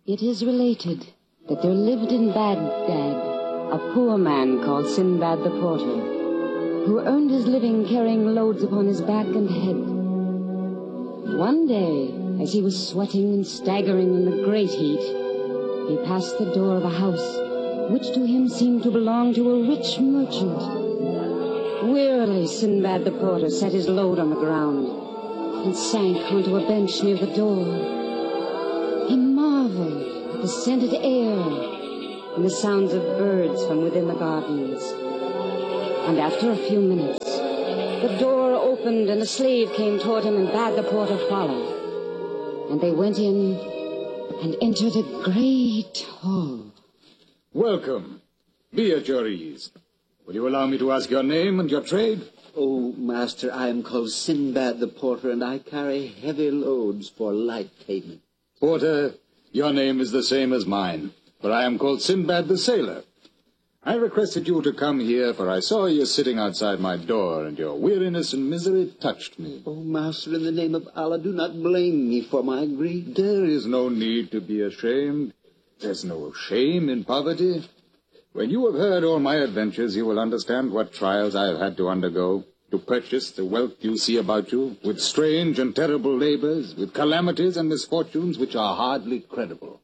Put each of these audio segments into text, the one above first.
It is related that there lived in Baghdad a poor man called Sinbad the Porter, who earned his living carrying loads upon his back and head. One day, as he was sweating and staggering in the great heat, he passed the door of a house which to him seemed to belong to a rich merchant. Wearily, Sinbad the Porter set his load on the ground and sank onto a bench near the door. He marveled at the scented air and the sounds of birds from within the gardens. And after a few minutes, the door opened and a slave came toward him and bade the porter follow. And they went in and entered a great hall. Welcome. Be at your ease. Will you allow me to ask your name and your trade? Oh, master, I am called Sinbad the Porter, and I carry heavy loads for light payment. Porter, your name is the same as mine, for I am called Sinbad the Sailor. I requested you to come here, for I saw you sitting outside my door, and your weariness and misery touched me. Oh, master, in the name of Allah, do not blame me for my grief. There is no need to be ashamed. There's no shame in poverty. When you have heard all my adventures, you will understand what trials I have had to undergo to purchase the wealth you see about you, with strange and terrible labors, with calamities and misfortunes which are hardly credible.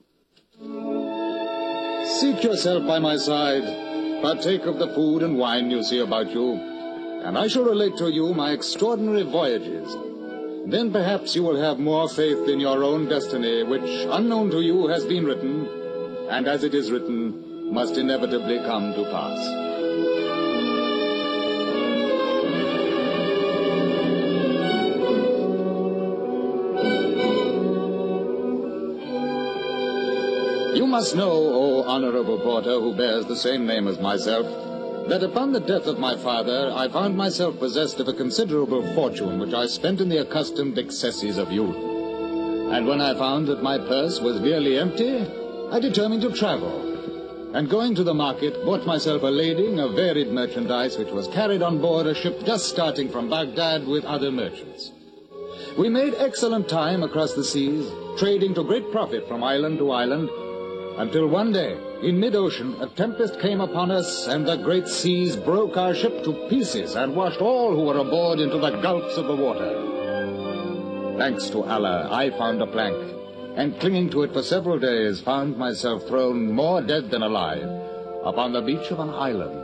Seat yourself by my side, partake of the food and wine you see about you, and I shall relate to you my extraordinary voyages. Then perhaps you will have more faith in your own destiny, which, unknown to you, has been written, and as it is written, must inevitably come to pass. You must know, O honorable porter, who bears the same name as myself, that upon the death of my father, I found myself possessed of a considerable fortune which I spent in the accustomed excesses of youth. And when I found that my purse was nearly empty, I determined to travel, and going to the market, bought myself a lading of varied merchandise which was carried on board a ship just starting from Baghdad with other merchants. We made excellent time across the seas, trading to great profit from island to island, until one day, in mid-ocean, a tempest came upon us, and the great seas broke our ship to pieces and washed all who were aboard into the gulfs of the water. Thanks to Allah, I found a plank, and clinging to it for several days, found myself thrown more dead than alive upon the beach of an island.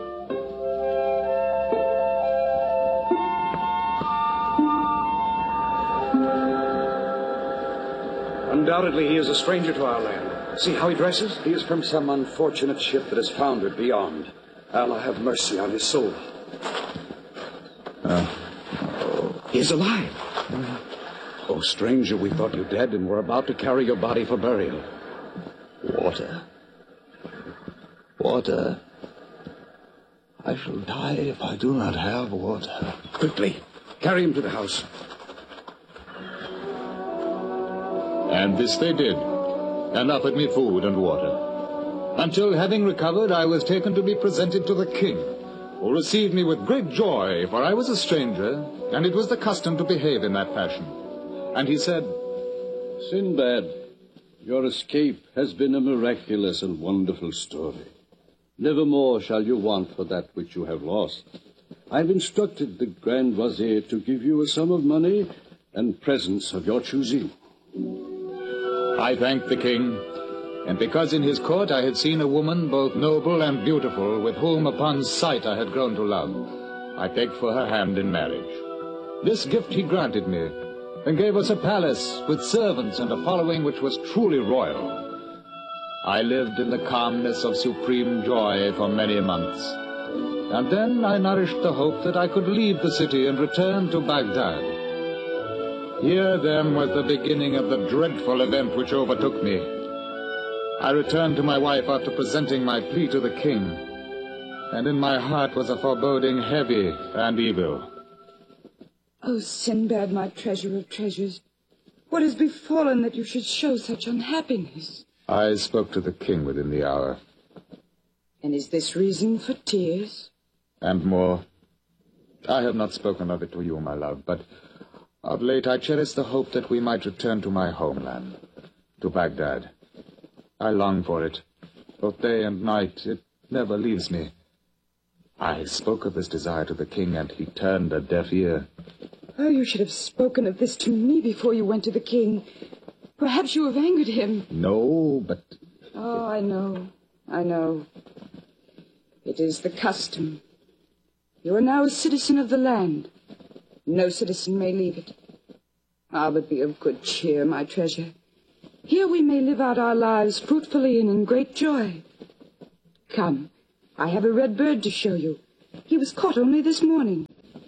Undoubtedly, he is a stranger to our land. See how he dresses? He is from some unfortunate ship that has foundered beyond. Allah have mercy on his soul. He is alive. Oh, stranger, we thought you dead and were about to carry your body for burial. Water. Water. I shall die if I do not have water. Quickly, carry him to the house. And this they did, and offered me food and water, until, having recovered, I was taken to be presented to the king, who received me with great joy, for I was a stranger, and it was the custom to behave in that fashion. And he said, Sinbad, your escape has been a miraculous and wonderful story. Nevermore shall you want for that which you have lost. I have instructed the Grand Wazir to give you a sum of money and presents of your choosing. I thanked the king, and because in his court I had seen a woman both noble and beautiful, with whom upon sight I had grown to love, I begged for her hand in marriage. This gift he granted me, and gave us a palace with servants and a following which was truly royal. I lived in the calmness of supreme joy for many months, and then I nourished the hope that I could leave the city and return to Baghdad. Here, then, was the beginning of the dreadful event which overtook me. I returned to my wife after presenting my plea to the king, and in my heart was a foreboding heavy and evil. Oh, Sinbad, my treasure of treasures, what has befallen that you should show such unhappiness? I spoke to the king within the hour. And is this reason for tears? And more. I have not spoken of it to you, my love, but of late I cherished the hope that we might return to my homeland, to Baghdad, I long for it. Both day and night, it never leaves me. I spoke of this desire to the king, and he turned a deaf ear. Oh, you should have spoken of this to me before you went to the king. Perhaps you have angered him. No, but... Oh, I know. It is the custom. You are now a citizen of the land. No citizen may leave it. Ah, but be of good cheer, my treasure. Here we may live out our lives fruitfully and in great joy. Come, I have a red bird to show you. He was caught only this morning.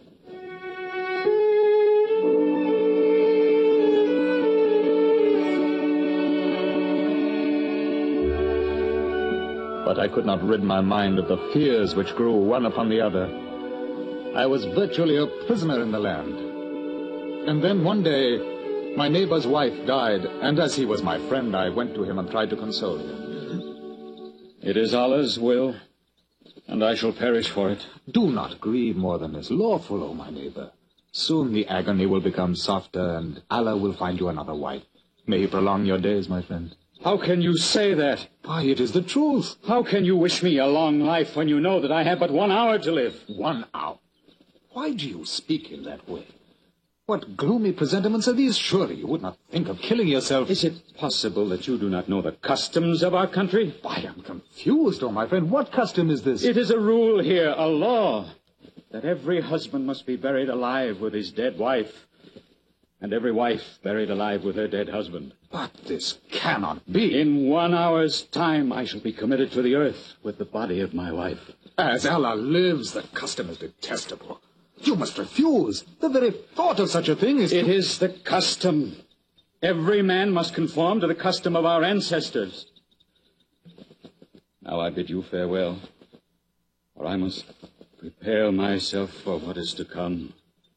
But I could not rid my mind of the fears which grew one upon the other. I was virtually a prisoner in the land. And then one day, my neighbor's wife died, and as he was my friend, I went to him and tried to console him. It is Allah's will, and I shall perish for it. Do not grieve more than is lawful, O my neighbor. Soon the agony will become softer, and Allah will find you another wife. May he prolong your days, my friend. How can you say that? Why, it is the truth. How can you wish me a long life when you know that I have but 1 hour to live? 1 hour? Why do you speak in that way? What gloomy presentiments are these? Surely you would not think of killing yourself. Is it possible that you do not know the customs of our country? I am confused, oh my friend. What custom is this? It is a rule here, a law, that every husband must be buried alive with his dead wife, and every wife buried alive with her dead husband. But this cannot be. In 1 hour's time, I shall be committed to the earth with the body of my wife. As Allah lives, the custom is detestable. You must refuse. The very thought of such a thing is... It is the custom. Every man must conform to the custom of our ancestors. Now I bid you farewell, for I must prepare myself for what is to come.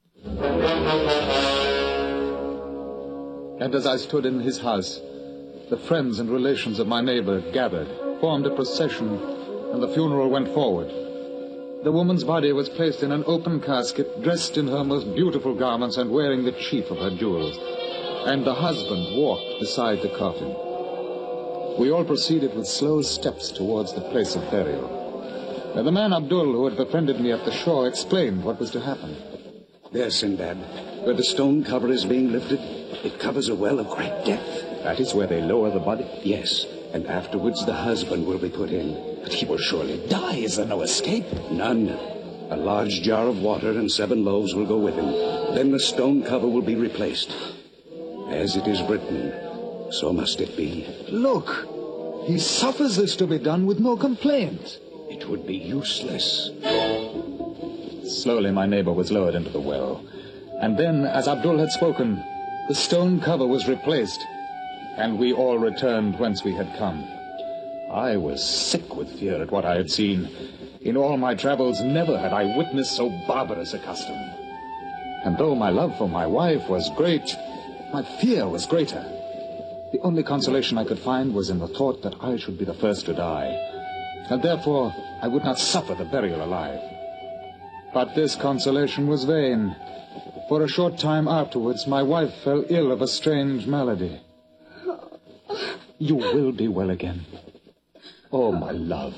And as I stood in his house, the friends and relations of my neighbor gathered, formed a procession, and the funeral went forward. The woman's body was placed in an open casket, dressed in her most beautiful garments and wearing the chief of her jewels. And the husband walked beside the coffin. We all proceeded with slow steps towards the place of burial. The man Abdul, who had befriended me at the shore, explained what was to happen. There, Sinbad, where the stone cover is being lifted, it covers a well of great depth. That is where they lower the body? Yes, and afterwards the husband will be put in. But he will surely die. Is there no escape? None. A large jar of water and 7 loaves will go with him. Then the stone cover will be replaced. As it is written, so must it be. Look, he suffers this to be done with no complaint. It would be useless. Slowly my neighbor was lowered into the well. And then, as Abdul had spoken, the stone cover was replaced, and we all returned whence we had come. I was sick with fear at what I had seen. In all my travels, never had I witnessed so barbarous a custom. And though my love for my wife was great, my fear was greater. The only consolation I could find was in the thought that I should be the first to die, and therefore I would not suffer the burial alive. But this consolation was vain. For a short time afterwards, my wife fell ill of a strange malady. You will be well again. Oh, my love.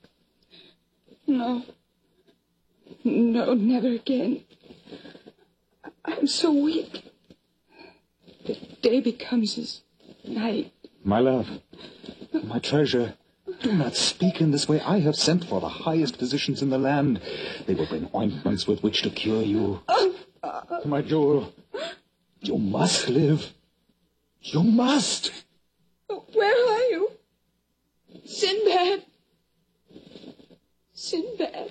No. No, never again. I'm so weak. The day becomes as night. My love, my treasure, do not speak in this way. I have sent for the highest physicians in the land. They will bring ointments with which to cure you. My jewel, you must live. You must.